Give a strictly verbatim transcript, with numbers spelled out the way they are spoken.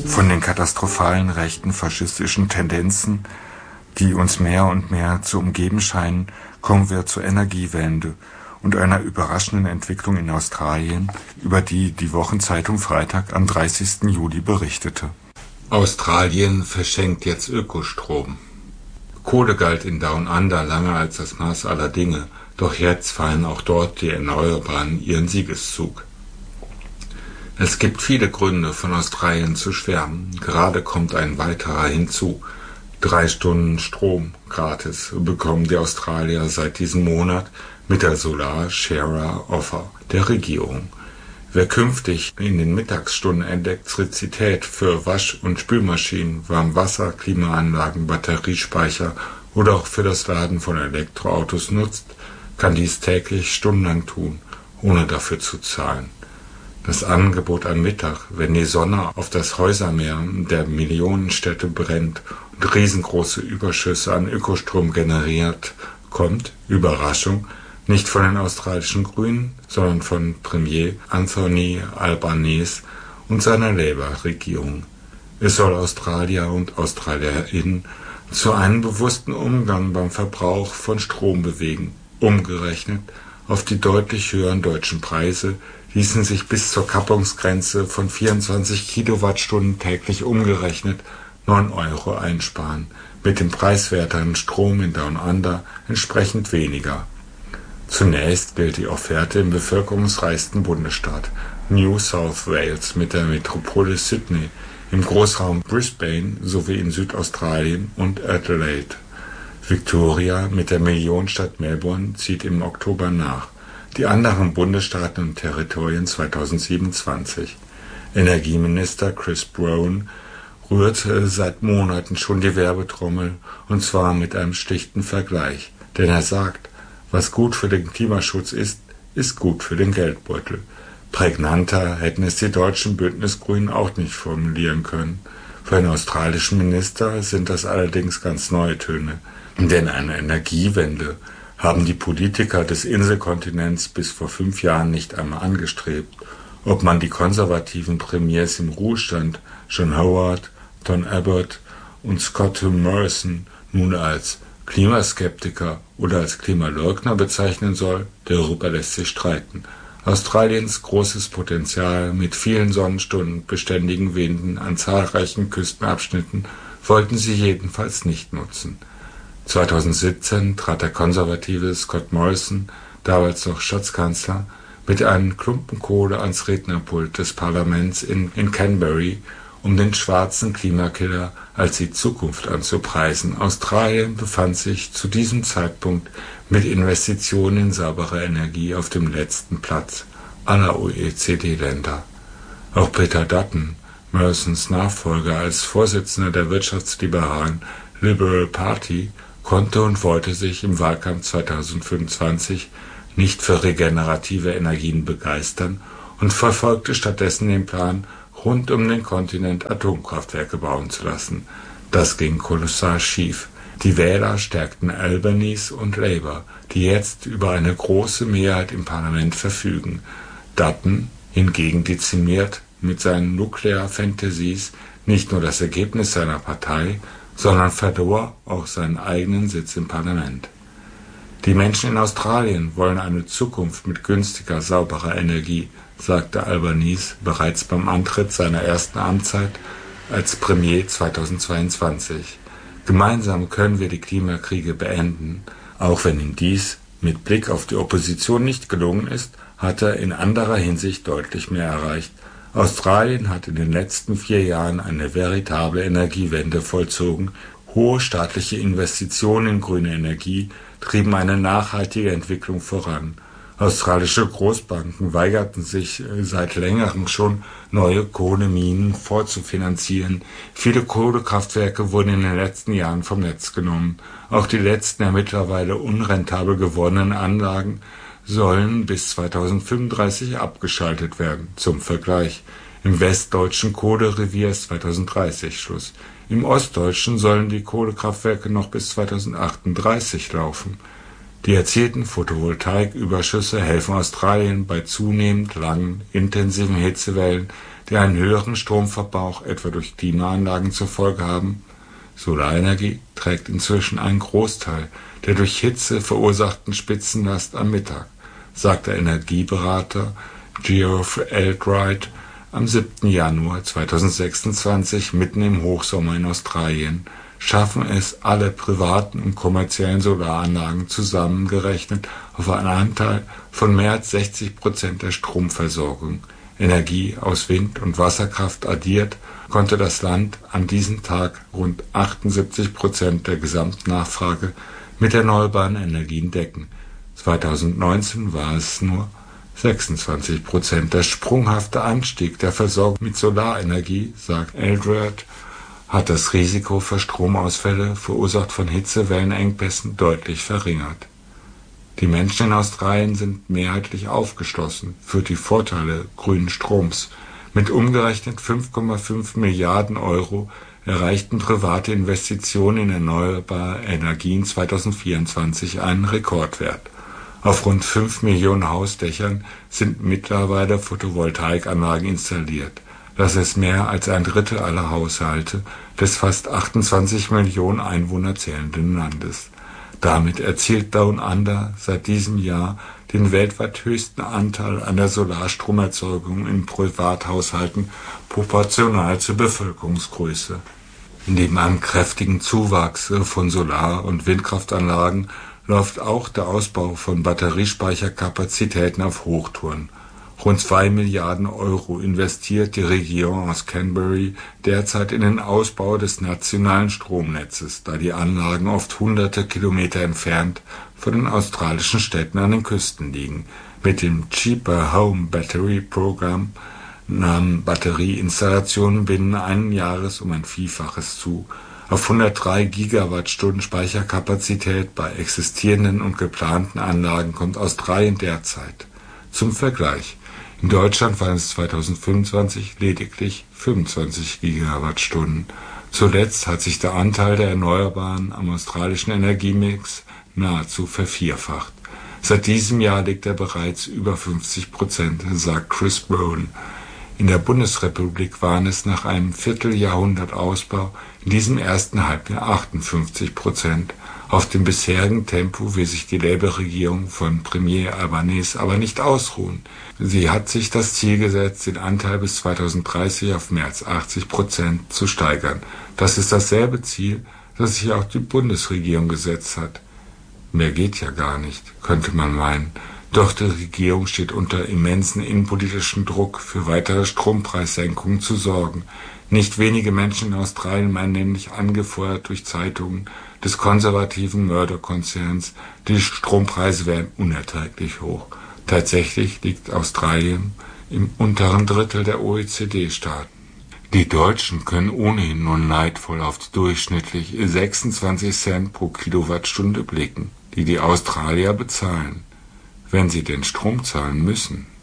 Von den katastrophalen rechten faschistischen Tendenzen, die uns mehr und mehr zu umgeben scheinen, kommen wir zur Energiewende und einer überraschenden Entwicklung in Australien, über die die Wochenzeitung Freitag am dreißigsten Juli berichtete. Australien verschenkt jetzt Ökostrom. Kohle galt in Down Under lange als das Maß aller Dinge, doch jetzt feiern auch dort die Erneuerbaren ihren Siegeszug. Es gibt viele Gründe, von Australien zu schwärmen. Gerade kommt ein weiterer hinzu. Drei Stunden Strom gratis bekommen die Australier seit diesem Monat mit der Solar Sharer Offer der Regierung. Wer künftig in den Mittagsstunden Elektrizität für Wasch- und Spülmaschinen, Warmwasser, Klimaanlagen, Batteriespeicher oder auch für das Laden von Elektroautos nutzt, kann dies täglich stundenlang tun, ohne dafür zu zahlen. Das Angebot am Mittag, wenn die Sonne auf das Häusermeer der Millionenstädte brennt und riesengroße Überschüsse an Ökostrom generiert, kommt, Überraschung, nicht von den australischen Grünen, sondern von Premier Anthony Albanese und seiner Labour-Regierung. Es soll Australier und AustralierInnen zu einem bewussten Umgang beim Verbrauch von Strom bewegen. Umgerechnet auf die deutlich höheren deutschen Preise ließen sich bis zur Kappungsgrenze von vierundzwanzig Kilowattstunden täglich umgerechnet neun Euro einsparen, mit dem preiswerteren Strom in Down Under entsprechend weniger. Zunächst gilt die Offerte im bevölkerungsreichsten Bundesstaat New South Wales mit der Metropole Sydney, im Großraum Brisbane sowie in Südaustralien und Adelaide. Victoria mit der Millionenstadt Melbourne zieht im Oktober nach, die anderen Bundesstaaten und Territorien zweitausendsiebenundzwanzig. Energieminister Chris Brown rührt seit Monaten schon die Werbetrommel, und zwar mit einem schlichten Vergleich, denn er sagt, was gut für den Klimaschutz ist, ist gut für den Geldbeutel. Prägnanter hätten es die deutschen Bündnisgrünen auch nicht formulieren können. Für einen australischen Minister sind das allerdings ganz neue Töne. Denn eine Energiewende haben die Politiker des Inselkontinents bis vor fünf Jahren nicht einmal angestrebt. Ob man die konservativen Premiers im Ruhestand, John Howard, Tom Abbott und Scott Morrison, nun als Klimaskeptiker oder als Klimaleugner bezeichnen soll, darüber lässt sich streiten. Australiens großes Potenzial mit vielen Sonnenstunden, beständigen Winden an zahlreichen Küstenabschnitten wollten sie jedenfalls nicht nutzen. zweitausendsiebzehn trat der konservative Scott Morrison, damals noch Schatzkanzler, mit einem Klumpen Kohle ans Rednerpult des Parlaments in, in Canberra, um den schwarzen Klimakiller als die Zukunft anzupreisen. Australien befand sich zu diesem Zeitpunkt mit Investitionen in saubere Energie auf dem letzten Platz aller O E C D-Länder. Auch Peter Dutton, Morrisons Nachfolger als Vorsitzender der wirtschaftsliberalen Liberal Party, konnte und wollte sich im Wahlkampf zweitausendfünfundzwanzig nicht für regenerative Energien begeistern und verfolgte stattdessen den Plan, rund um den Kontinent Atomkraftwerke bauen zu lassen. Das ging kolossal schief. Die Wähler stärkten Albanese und Labour, die jetzt über eine große Mehrheit im Parlament verfügen. Dutton hingegen dezimiert mit seinen Nuclear Fantasies nicht nur das Ergebnis seiner Partei, sondern verlor auch seinen eigenen Sitz im Parlament. Die Menschen in Australien wollen eine Zukunft mit günstiger, sauberer Energie, sagte Albanese bereits beim Antritt seiner ersten Amtszeit als Premier zweitausendzweiundzwanzig. Gemeinsam können wir die Klimakriege beenden. Auch wenn ihm dies mit Blick auf die Opposition nicht gelungen ist, hat er in anderer Hinsicht deutlich mehr erreicht. Australien hat in den letzten vier Jahren eine veritable Energiewende vollzogen. Hohe staatliche Investitionen in grüne Energie trieben eine nachhaltige Entwicklung voran. Australische Großbanken weigerten sich seit längerem schon, neue Kohleminen vorzufinanzieren. Viele Kohlekraftwerke wurden in den letzten Jahren vom Netz genommen. Auch die letzten der mittlerweile unrentabel gewordenen Anlagen sollen bis zweitausendfünfunddreißig abgeschaltet werden. Zum Vergleich: im westdeutschen Kohlerevier ist zweitausenddreißig Schluss. Im ostdeutschen sollen die Kohlekraftwerke noch bis zweitausendachtunddreißig laufen. Die erzielten Photovoltaiküberschüsse helfen Australien bei zunehmend langen, intensiven Hitzewellen die einen höheren Stromverbrauch etwa durch Klimaanlagen zur Folge haben. Solarenergie trägt inzwischen einen Großteil der durch Hitze verursachten Spitzenlast am Mittag, sagt der Energieberater Geoff Eldright am siebten Januar zweitausendsechsundzwanzig mitten im Hochsommer in Australien. Schaffen es alle privaten und kommerziellen Solaranlagen zusammengerechnet auf einen Anteil von mehr als sechzig Prozent der Stromversorgung. Energie aus Wind- und Wasserkraft addiert, konnte das Land an diesem Tag rund achtundsiebzig Prozent der Gesamtnachfrage mit erneuerbaren Energien decken. zweitausendneunzehn war es nur sechsundzwanzig Prozent. Der sprunghafte Anstieg der Versorgung mit Solarenergie, sagt Eldred, hat das Risiko für Stromausfälle, verursacht von Hitzewellenengpässen, deutlich verringert. Die Menschen in Australien sind mehrheitlich aufgeschlossen für die Vorteile grünen Stroms. Mit umgerechnet fünf Komma fünf Milliarden Euro erreichten private Investitionen in erneuerbare Energien zweitausendvierundzwanzig einen Rekordwert. Auf rund fünf Millionen Hausdächern sind mittlerweile Photovoltaikanlagen installiert. Das ist mehr als ein Drittel aller Haushalte des fast achtundzwanzig Millionen Einwohner zählenden Landes. Damit erzielt Down Under seit diesem Jahr den weltweit höchsten Anteil an der Solarstromerzeugung in Privathaushalten proportional zur Bevölkerungsgröße. Neben einem kräftigen Zuwachs von Solar- und Windkraftanlagen läuft auch der Ausbau von Batteriespeicherkapazitäten auf Hochtouren. Rund zwei Milliarden Euro investiert die Regierung aus Canberra derzeit in den Ausbau des nationalen Stromnetzes, da die Anlagen oft hunderte Kilometer entfernt von den australischen Städten an den Küsten liegen. Mit dem Cheaper Home Battery Program nahmen Batterieinstallationen binnen eines Jahres um ein Vielfaches zu. Auf hundertdrei Gigawattstunden Speicherkapazität bei existierenden und geplanten Anlagen kommt Australien derzeit. Zum Vergleich: In Deutschland waren es zweitausendfünfundzwanzig lediglich fünfundzwanzig Gigawattstunden. Zuletzt hat sich der Anteil der Erneuerbaren am australischen Energiemix nahezu vervierfacht. Seit diesem Jahr liegt er bereits über fünfzig Prozent, sagt Chris Brown. In der Bundesrepublik waren es nach einem Vierteljahrhundert Ausbau in diesem ersten Halbjahr achtundfünfzig Prozent. Auf dem bisherigen Tempo will sich die Labour-Regierung von Premier Albanese aber nicht ausruhen. Sie hat sich das Ziel gesetzt, den Anteil bis zweitausenddreißig auf mehr als achtzig Prozent zu steigern. Das ist dasselbe Ziel, das sich auch die Bundesregierung gesetzt hat. Mehr geht ja gar nicht, könnte man meinen. Doch die Regierung steht unter immensen innenpolitischen Druck, für weitere Strompreissenkungen zu sorgen. Nicht wenige Menschen in Australien meinen nämlich, angefeuert durch Zeitungen des konservativen Murdoch-Konzerns, die Strompreise wären unerträglich hoch. Tatsächlich liegt Australien im unteren Drittel der O E C D-Staaten. Die Deutschen können ohnehin nur neidvoll auf die durchschnittlich sechsundzwanzig Cent pro Kilowattstunde blicken, die die Australier bezahlen, wenn sie den Strom zahlen müssen.